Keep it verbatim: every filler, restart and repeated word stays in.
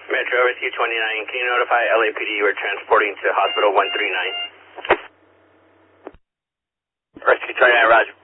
Metro Rescue twenty-nine, can you notify L A P D you are transporting to Hospital one three nine? Rescue twenty-nine, roger.